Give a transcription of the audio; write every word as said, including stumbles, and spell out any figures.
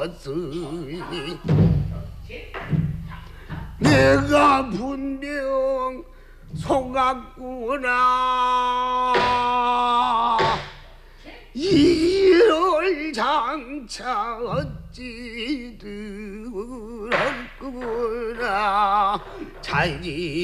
것을 내가 분명 속았구나. 이럴 장차 어찌 들었구나. 잘지